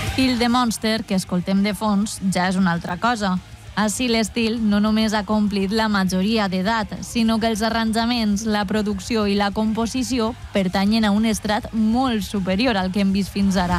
Kill the Monster, que escoltem de fons, ja és una altra cosa. Així l'estil no només ha complit la majoria d'edat, sinó que els arranjaments, la producció i la composició pertanyen a un estrat molt superior al que hem vist fins ara.